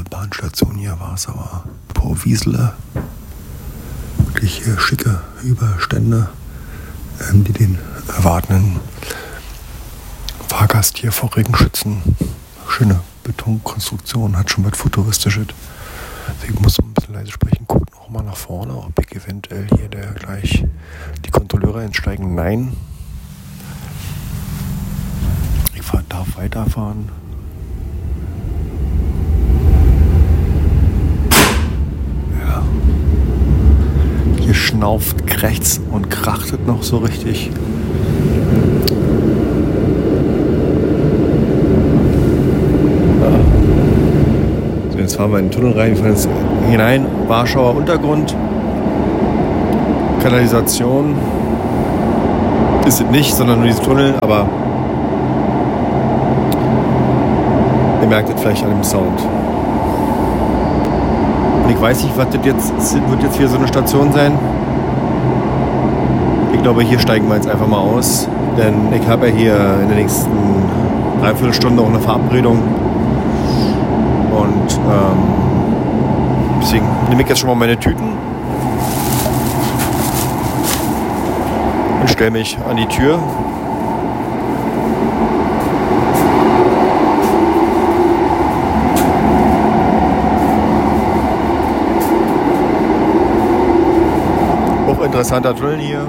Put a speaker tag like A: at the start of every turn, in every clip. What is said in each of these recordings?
A: tolle Bahnstation hier war es, aber Po Wiesele. Wirklich schicke Überstände, die den erwartenden Fahrgast hier vor Regen schützen. Schöne Betonkonstruktion, hat schon was Futuristisches. Ich muss ein bisschen leise sprechen. Guckt noch mal nach vorne, ob ich eventuell hier gleich die Kontrolleure einsteigen. Nein. Ich darf weiterfahren. Ja. Hier schnauft, krächzt und krachtet noch so richtig. So, jetzt fahren wir in den Tunnel rein. Wir fahren jetzt hinein. Warschauer Untergrund. Kanalisation ist es nicht, sondern nur dieser Tunnel, aber ihr merkt es vielleicht an dem Sound. Und ich weiß nicht, was das wird jetzt hier so eine Station sein. Ich glaube, hier steigen wir jetzt einfach mal aus, denn ich habe ja hier in der nächsten Dreiviertelstunde auch eine Verabredung und deswegen nehme ich jetzt schon mal meine Tüten und stelle mich an die Tür. Interessanter Tunnel hier.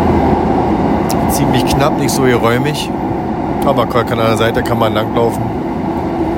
A: Ziemlich knapp, nicht so geräumig. Aber an der Seite kann man langlaufen.